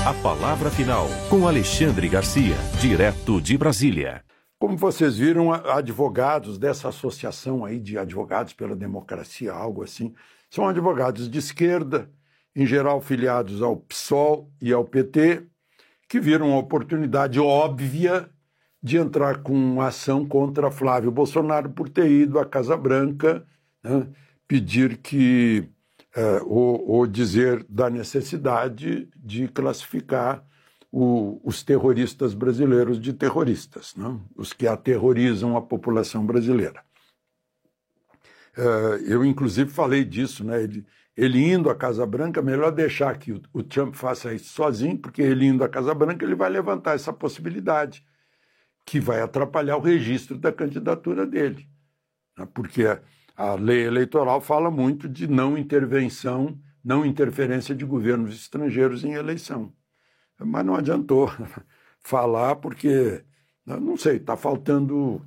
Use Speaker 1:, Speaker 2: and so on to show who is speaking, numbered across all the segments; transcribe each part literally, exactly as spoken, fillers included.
Speaker 1: A palavra final com Alexandre Garcia, direto de Brasília.
Speaker 2: Como vocês viram, advogados dessa associação aí de advogados pela democracia, algo assim, são advogados de esquerda, em geral filiados ao PSOL e ao P T, que viram a oportunidade óbvia de entrar com ação contra Flávio Bolsonaro por ter ido à Casa Branca, né, pedir que, é, ou, ou dizer da necessidade de classificar o, os terroristas brasileiros de terroristas, né, os que aterrorizam a população brasileira. É, eu, inclusive, falei disso, né, ele, ele indo à Casa Branca, melhor deixar que o, o Trump faça isso sozinho, porque ele indo à Casa Branca, ele vai levantar essa possibilidade, que vai atrapalhar o registro da candidatura dele, né, porque a lei eleitoral fala muito de não intervenção, não interferência de governos estrangeiros em eleição. Mas não adiantou falar porque, não sei, está faltando uh,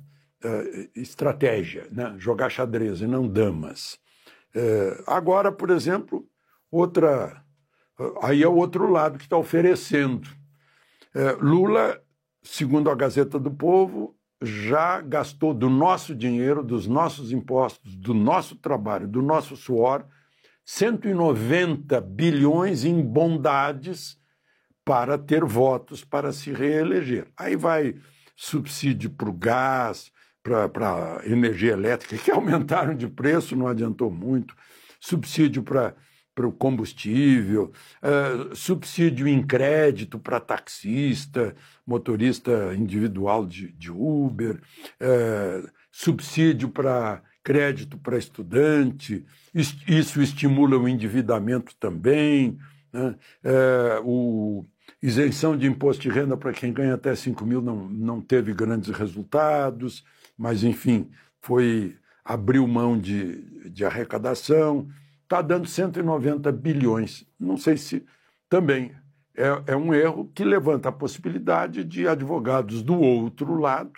Speaker 2: estratégia, né? Jogar xadrez e não damas. Uh, agora, por exemplo, outra, uh, aí é o outro lado que está oferecendo. Uh, Lula, segundo a Gazeta do Povo, já gastou do nosso dinheiro, dos nossos impostos, do nosso trabalho, do nosso suor, cento e noventa bilhões em bondades para ter votos para se reeleger. Aí vai subsídio para o gás, para a energia elétrica, que aumentaram de preço, não adiantou muito, subsídio para para o combustível, uh, subsídio em crédito para taxista, motorista individual de, de Uber, uh, subsídio para crédito para estudante, isso estimula o endividamento também, né? uh, o, isenção de imposto de renda para quem ganha até cinco mil não, não teve grandes resultados, mas, enfim, foi, abriu mão de, de arrecadação. Está dando cento e noventa bilhões. Não sei se também é, é um erro que levanta a possibilidade de advogados do outro lado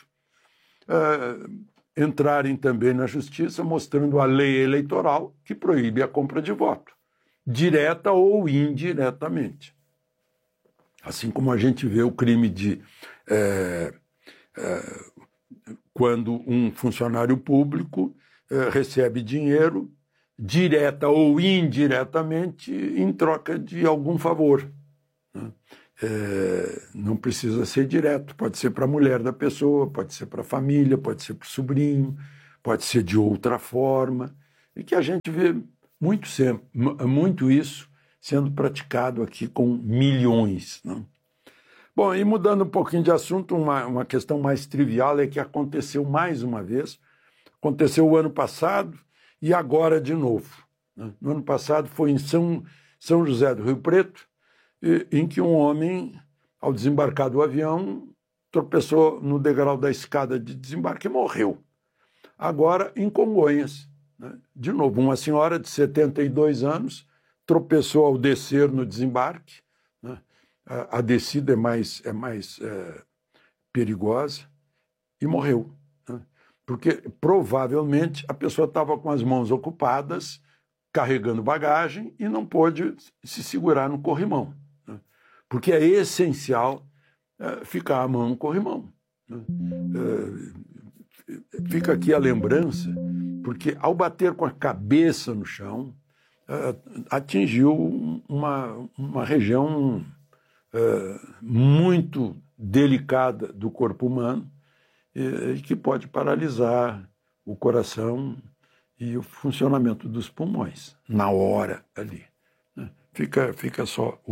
Speaker 2: uh, entrarem também na justiça mostrando a lei eleitoral que proíbe a compra de voto, direta ou indiretamente. Assim como a gente vê o crime de é, é, quando um funcionário público é, recebe dinheiro direta ou indiretamente, em troca de algum favor. Né? É, não precisa ser direto, pode ser para a mulher da pessoa, pode ser para a família, pode ser para o sobrinho, pode ser de outra forma, e que a gente vê muito, sempre, muito isso sendo praticado aqui com milhões. Né? Bom, e mudando um pouquinho de assunto, uma, uma questão mais trivial é que aconteceu mais uma vez, aconteceu o ano passado, e agora de novo. No ano passado foi em São, São José do Rio Preto, em que um homem, ao desembarcar do avião, tropeçou no degrau da escada de desembarque e morreu. Agora em Congonhas, né? De novo, uma senhora de setenta e dois anos tropeçou ao descer no desembarque, né? a, a descida é mais, é mais é, perigosa, e morreu. Porque provavelmente a pessoa estava com as mãos ocupadas, carregando bagagem e não pôde se segurar no corrimão. Né? Porque é essencial é, ficar a mão no corrimão. Né? É, fica aqui a lembrança, porque ao bater com a cabeça no chão, é, atingiu uma, uma região é, muito delicada do corpo humano, e que pode paralisar o coração e o funcionamento dos pulmões na hora ali. Fica, fica só